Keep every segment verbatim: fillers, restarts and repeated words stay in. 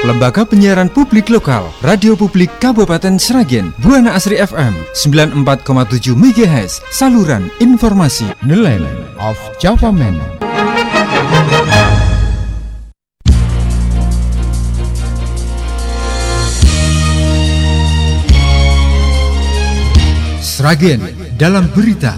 Lembaga Penyiaran Publik Lokal, Radio Publik Kabupaten Sragen, Buana Asri F M sembilan puluh empat koma tujuh megahertz, saluran informasi Nelayan of Java Man. Sragen dalam berita.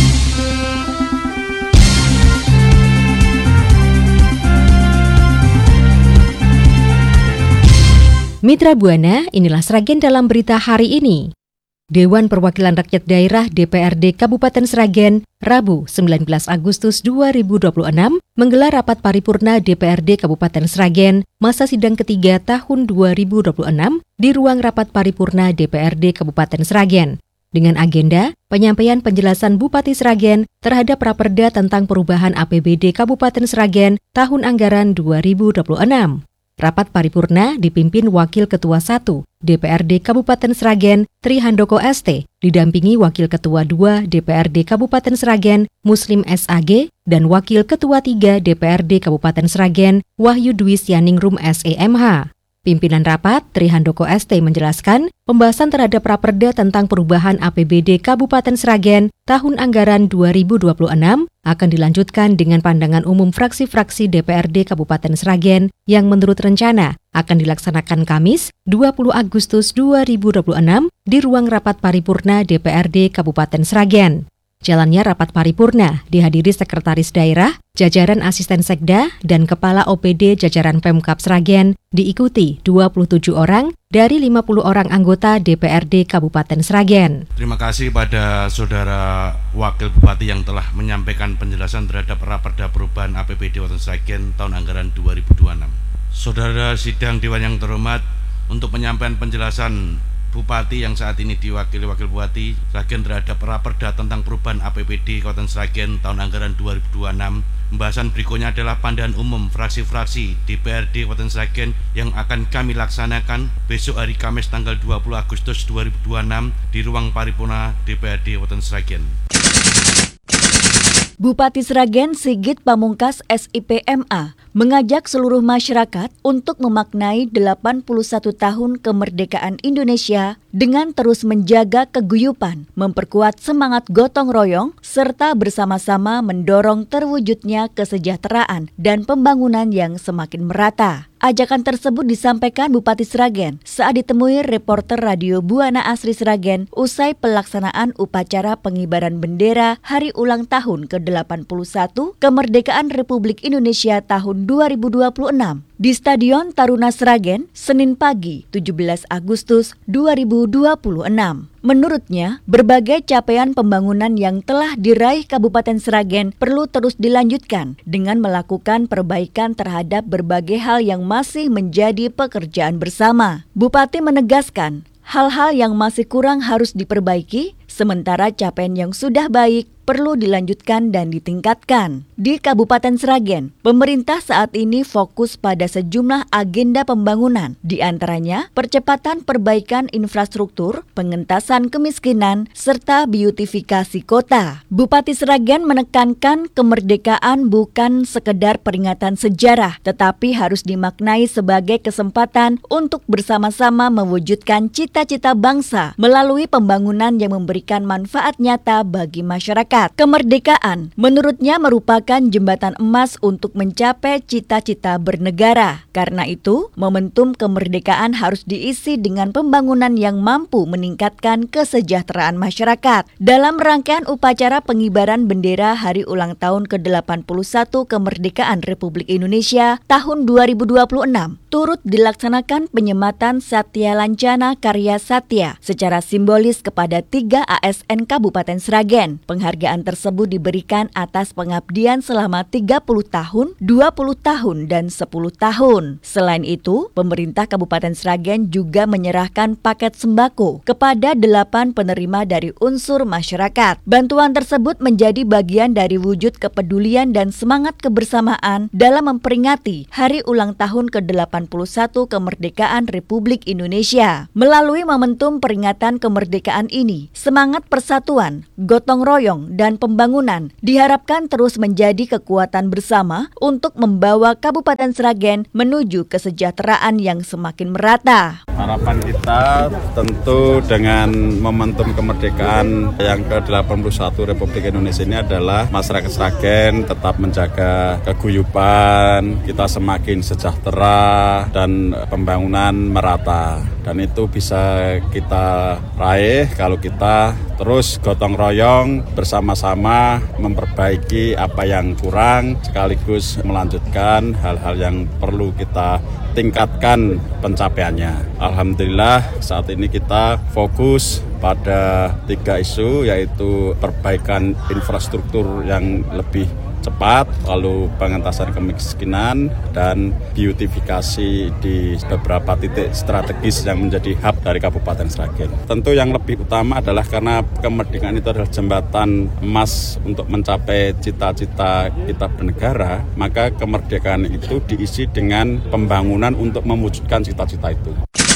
Mitra Buana, inilah Sragen dalam berita hari ini. Dewan Perwakilan Rakyat Daerah D P R D Kabupaten Sragen, Rabu sembilan belas Agustus dua ribu dua puluh enam, menggelar rapat paripurna D P R D Kabupaten Sragen masa sidang ketiga tahun dua ribu dua puluh enam di ruang rapat paripurna D P R D Kabupaten Sragen. Dengan agenda penyampaian penjelasan Bupati Sragen terhadap Raperda tentang perubahan A P B D Kabupaten Sragen tahun anggaran dua ribu dua puluh enam. Rapat paripurna dipimpin Wakil Ketua satu D P R D Kabupaten Sragen, Tri Handoko S T, didampingi Wakil Ketua dua D P R D Kabupaten Sragen, Muslim S A G, dan Wakil Ketua tiga D P R D Kabupaten Sragen, Wahyu Dwi Sianingrum S E M H. Pimpinan rapat, Tri Handoko S T menjelaskan pembahasan terhadap Raperda tentang perubahan A P B D Kabupaten Sragen tahun anggaran dua ribu dua puluh enam akan dilanjutkan dengan pandangan umum fraksi-fraksi D P R D Kabupaten Sragen yang menurut rencana akan dilaksanakan Kamis dua puluh Agustus dua ribu dua puluh enam di ruang rapat paripurna D P R D Kabupaten Sragen. Jalannya rapat paripurna dihadiri Sekretaris Daerah, jajaran Asisten Sekda, dan Kepala O P D jajaran Pemkab Sragen, diikuti dua puluh tujuh orang dari lima puluh orang anggota D P R D Kabupaten Sragen. Terima kasih pada Saudara Wakil Bupati yang telah menyampaikan penjelasan terhadap Raperda perubahan A P B D Kabupaten Sragen tahun anggaran dua ribu dua puluh enam. Saudara Sidang Dewan yang terhormat, untuk penyampaian penjelasan Bupati yang saat ini diwakili Wakil Bupati Sragen terhadap Raperda tentang perubahan A P B D Kabupaten Sragen tahun anggaran dua ribu dua puluh enam. Pembahasan berikutnya adalah pandangan umum fraksi-fraksi D P R D Kabupaten Sragen yang akan kami laksanakan besok hari Kamis tanggal dua puluh Agustus dua ribu dua puluh enam di ruang paripurna D P R D Kabupaten Sragen. Bupati Sragen Sigit Pamungkas S I P M A mengajak seluruh masyarakat untuk memaknai delapan puluh satu tahun kemerdekaan Indonesia dengan terus menjaga keguyupan, memperkuat semangat gotong royong, serta bersama-sama mendorong terwujudnya kesejahteraan dan pembangunan yang semakin merata. Ajakan tersebut disampaikan Bupati Sragen saat ditemui reporter radio Buana Asri Sragen usai pelaksanaan upacara pengibaran bendera Hari Ulang Tahun ke delapan puluh satu Kemerdekaan Republik Indonesia tahun dua ribu dua puluh enam di Stadion Taruna Sragen, Senin pagi tujuh belas Agustus dua ribu dua puluh enam. Menurutnya, berbagai capaian pembangunan yang telah diraih Kabupaten Sragen perlu terus dilanjutkan dengan melakukan perbaikan terhadap berbagai hal yang masih menjadi pekerjaan bersama. Bupati menegaskan, hal-hal yang masih kurang harus diperbaiki, sementara capaian yang sudah baik perlu dilanjutkan dan ditingkatkan. Di Kabupaten Sragen, pemerintah saat ini fokus pada sejumlah agenda pembangunan, di antaranya percepatan perbaikan infrastruktur, pengentasan kemiskinan, serta beautifikasi kota. Bupati Sragen menekankan kemerdekaan bukan sekedar peringatan sejarah, tetapi harus dimaknai sebagai kesempatan untuk bersama-sama mewujudkan cita-cita bangsa melalui pembangunan yang memberikan manfaat nyata bagi masyarakat. Kemerdekaan menurutnya merupakan jembatan emas untuk mencapai cita-cita bernegara. Karena itu, momentum kemerdekaan harus diisi dengan pembangunan yang mampu meningkatkan kesejahteraan masyarakat. Dalam rangkaian upacara pengibaran bendera Hari Ulang Tahun ke delapan puluh satu Kemerdekaan Republik Indonesia tahun dua ribu dua puluh enam, turut dilaksanakan penyematan Satya Lancana Karya Satya secara simbolis kepada tiga A S N Kabupaten Sragen. Penghargaan tersebut diberikan atas pengabdian selama tiga puluh tahun, dua puluh tahun, dan sepuluh tahun. Selain itu, pemerintah Kabupaten Sragen juga menyerahkan paket sembako kepada delapan penerima dari unsur masyarakat. Bantuan tersebut menjadi bagian dari wujud kepedulian dan semangat kebersamaan dalam memperingati Hari Ulang Tahun ke delapan delapan puluh satu kemerdekaan Republik Indonesia. Melalui momentum peringatan kemerdekaan ini, semangat persatuan, gotong royong, dan pembangunan diharapkan terus menjadi kekuatan bersama untuk membawa Kabupaten Sragen menuju kesejahteraan yang semakin merata. Harapan kita tentu dengan momentum kemerdekaan yang ke delapan puluh satu Republik Indonesia ini adalah masyarakat Sragen tetap menjaga keguyuban, kita semakin sejahtera dan pembangunan merata. Dan itu bisa kita raih kalau kita terus gotong royong bersama-sama memperbaiki apa yang kurang sekaligus melanjutkan hal-hal yang perlu kita tingkatkan pencapaiannya. Alhamdulillah saat ini kita fokus pada tiga isu, yaitu perbaikan infrastruktur yang lebih cepat, lalu pengentasan kemiskinan, dan beautifikasi di beberapa titik strategis yang menjadi hub dari Kabupaten Sragen. Tentu yang lebih utama adalah karena kemerdekaan itu adalah jembatan emas untuk mencapai cita-cita kita bernegara, maka kemerdekaan itu diisi dengan pembangunan untuk mewujudkan cita-cita itu.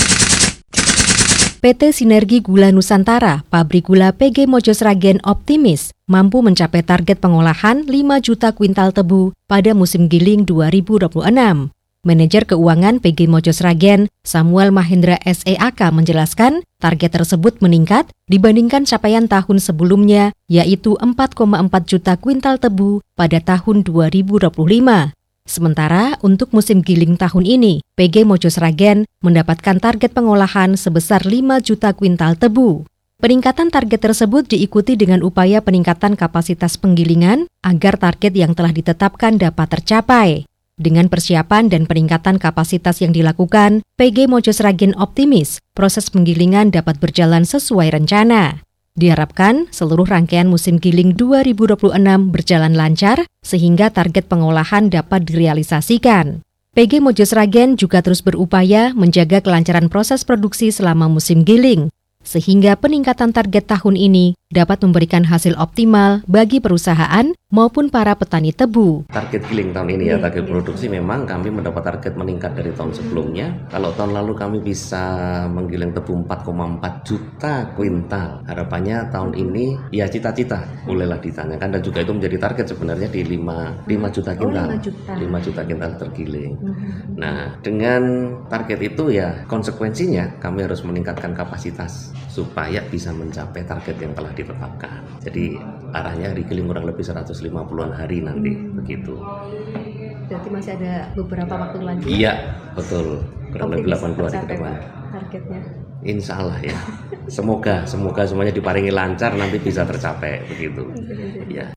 P T Sinergi Gula Nusantara, pabrik gula P G Mojo Sragen optimis mampu mencapai target pengolahan lima juta kuintal tebu pada musim giling dua ribu dua puluh enam. Manajer Keuangan P G Mojo Sragen, Samuel Mahendra S E A K menjelaskan, target tersebut meningkat dibandingkan capaian tahun sebelumnya, yaitu empat koma empat juta kuintal tebu pada tahun dua ribu dua puluh lima. Sementara untuk musim giling tahun ini, P G Mojo Sragen mendapatkan target pengolahan sebesar lima juta kuintal tebu. Peningkatan target tersebut diikuti dengan upaya peningkatan kapasitas penggilingan agar target yang telah ditetapkan dapat tercapai. Dengan persiapan dan peningkatan kapasitas yang dilakukan, P G Mojo Sragen optimis proses penggilingan dapat berjalan sesuai rencana. Diharapkan seluruh rangkaian musim giling dua ribu dua puluh enam berjalan lancar sehingga target pengolahan dapat direalisasikan. P G Mojo Sragen juga terus berupaya menjaga kelancaran proses produksi selama musim giling, sehingga peningkatan target tahun ini dapat memberikan hasil optimal bagi perusahaan maupun para petani tebu. Target giling tahun ini ya, target produksi memang kami mendapat target meningkat dari tahun sebelumnya. Kalau tahun lalu kami bisa menggiling tebu empat koma empat juta kuintal. Harapannya tahun ini ya cita-cita bolehlah ditanyakan, dan juga itu menjadi target sebenarnya di lima juta kuintal. Oh, lima juta kuintal tergiling. Nah, dengan target itu ya konsekuensinya kami harus meningkatkan kapasitas supaya bisa mencapai target yang telah ditetapkan. Jadi arahnya digiling kurang lebih seratus lima puluhan hari nanti, hmm. begitu. Berarti masih ada beberapa waktu lagi? Iya, betul. Kurang lebih delapan puluh hari ke depan. Targetnya? Insya Allah ya. Semoga, semoga semuanya diparingi lancar, nanti bisa tercapai, begitu. Ya.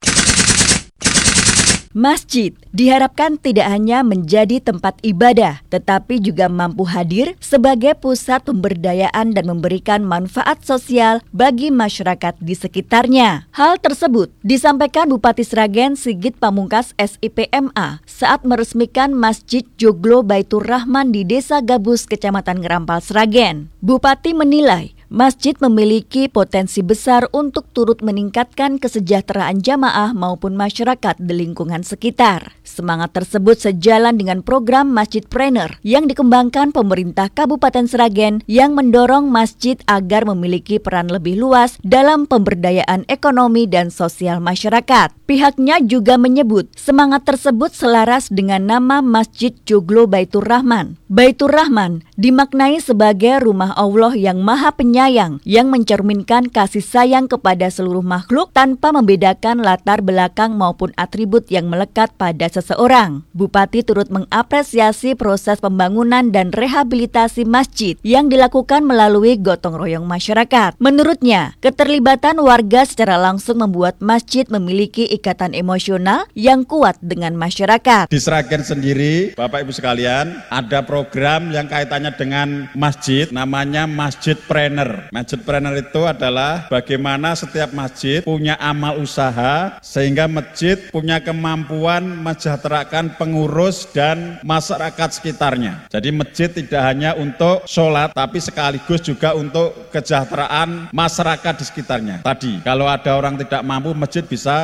Masjid diharapkan tidak hanya menjadi tempat ibadah, tetapi juga mampu hadir sebagai pusat pemberdayaan dan memberikan manfaat sosial bagi masyarakat di sekitarnya. Hal tersebut disampaikan Bupati Sragen Sigit Pamungkas S I P M A saat meresmikan Masjid Joglo Baitur Rahman di Desa Gabus, Kecamatan Ngerampal, Sragen. Bupati menilai masjid memiliki potensi besar untuk turut meningkatkan kesejahteraan jamaah maupun masyarakat di lingkungan sekitar. Semangat tersebut sejalan dengan program Masjidpreneur yang dikembangkan pemerintah Kabupaten Sragen yang mendorong masjid agar memiliki peran lebih luas dalam pemberdayaan ekonomi dan sosial masyarakat. Pihaknya juga menyebut semangat tersebut selaras dengan nama Masjid Joglo Baitur Rahman. Baitur Rahman dimaknai sebagai rumah Allah yang Maha Penyayang yang mencerminkan kasih sayang kepada seluruh makhluk tanpa membedakan latar belakang maupun atribut yang melekat pada seseorang. Bupati turut mengapresiasi proses pembangunan dan rehabilitasi masjid yang dilakukan melalui gotong royong masyarakat. Menurutnya, keterlibatan warga secara langsung membuat masjid memiliki ikatan emosional yang kuat dengan masyarakat. Di Sragen sendiri, Bapak Ibu sekalian, ada program yang kaitannya dengan masjid, namanya Masjidpreneur. Masjidpreneur itu adalah bagaimana setiap masjid punya amal usaha sehingga masjid punya kemampuan mensejahterakan pengurus dan masyarakat sekitarnya. Jadi masjid tidak hanya untuk sholat, tapi sekaligus juga untuk kesejahteraan masyarakat di sekitarnya. Tadi, kalau ada orang tidak mampu, masjid bisa membantu.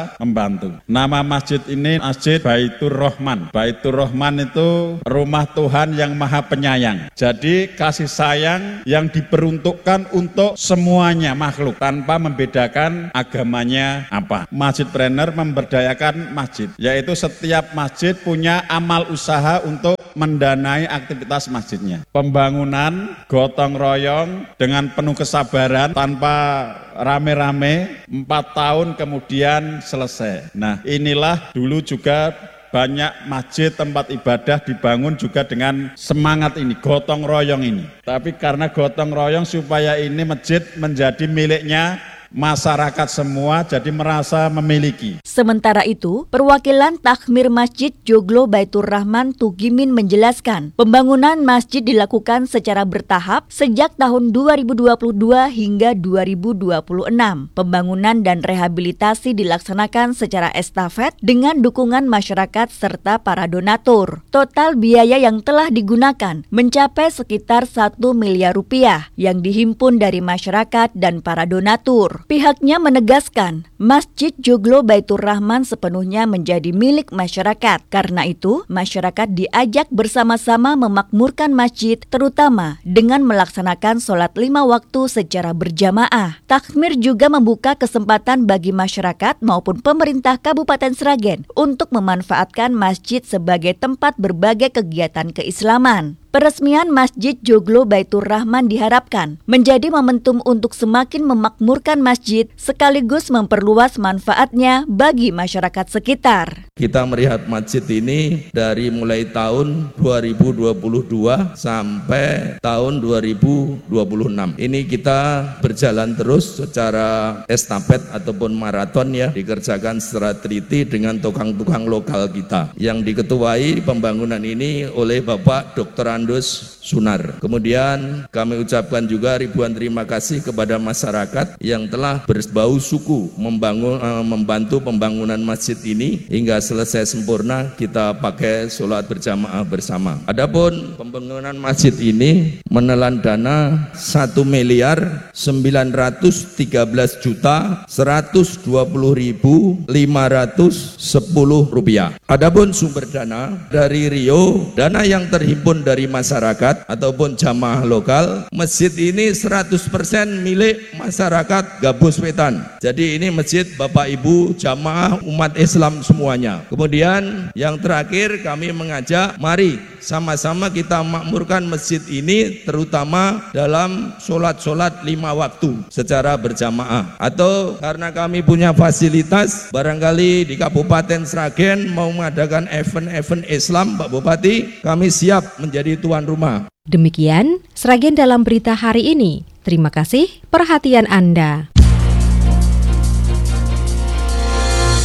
terbantu. Nama masjid ini Masjid Baitur Rahman. Baitur Rahman itu rumah Tuhan yang Maha Penyayang. Jadi kasih sayang yang diperuntukkan untuk semuanya makhluk tanpa membedakan agamanya apa. Masjidpreneur memberdayakan masjid, yaitu setiap masjid punya amal usaha untuk mendanai aktivitas masjidnya. Pembangunan gotong royong dengan penuh kesabaran tanpa rame-rame, empat tahun kemudian selesai. Nah, inilah dulu juga banyak masjid tempat ibadah dibangun juga dengan semangat ini, gotong royong ini. Tapi karena gotong royong supaya ini masjid menjadi miliknya masyarakat semua, jadi merasa memiliki. Sementara itu, perwakilan Takhmir Masjid Joglo Baitur Rahman Tugimin menjelaskan, pembangunan masjid dilakukan secara bertahap sejak tahun dua ribu dua puluh dua hingga dua ribu dua puluh enam. Pembangunan dan rehabilitasi dilaksanakan secara estafet dengan dukungan masyarakat serta para donatur. Total biaya yang telah digunakan mencapai sekitar satu miliar rupiah yang dihimpun dari masyarakat dan para donatur. Pihaknya menegaskan, Masjid Joglo Baitur Rahman sepenuhnya menjadi milik masyarakat. Karena itu, masyarakat diajak bersama-sama memakmurkan masjid, terutama dengan melaksanakan sholat lima waktu secara berjamaah. Takhmir juga membuka kesempatan bagi masyarakat maupun pemerintah Kabupaten Sragen untuk memanfaatkan masjid sebagai tempat berbagai kegiatan keislaman. Peresmian Masjid Joglo Baitur Rahman diharapkan menjadi momentum untuk semakin memakmurkan masjid sekaligus memperluas manfaatnya bagi masyarakat sekitar. Kita melihat masjid ini dari mulai tahun dua ribu dua puluh dua sampai tahun dua ribu dua puluh enam. Ini kita berjalan terus secara estafet ataupun maraton ya, dikerjakan secara teliti dengan tukang-tukang lokal kita. Yang diketuai pembangunan ini oleh Bapak Doktor Andus Sunar. Kemudian kami ucapkan juga ribuan terima kasih kepada masyarakat yang telah berbau suku membangun, uh, membantu pembangunan masjid ini hingga selesai sempurna kita pakai sholat berjamaah bersama. Adapun pembangunan masjid ini menelan dana satu miliar sembilan ratus tiga belas juta seratus dua puluh ribu lima ratus sepuluh rupiah. Adapun sumber dana dari Rio, dana yang terhimpun dari masyarakat ataupun jamaah lokal, masjid ini seratus persen milik masyarakat Gabus Wetan. Jadi ini masjid Bapak Ibu jamaah umat Islam semuanya. Kemudian yang terakhir kami mengajak, mari sama-sama kita makmurkan masjid ini terutama dalam sholat-sholat lima waktu secara berjamaah. Atau karena kami punya fasilitas, barangkali di Kabupaten Sragen mau mengadakan event-event Islam, Pak Bupati, kami siap menjadi tuan rumah. Demikian Sragen dalam berita hari ini. Terima kasih perhatian Anda.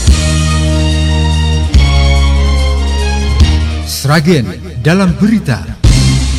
Sragen dalam berita.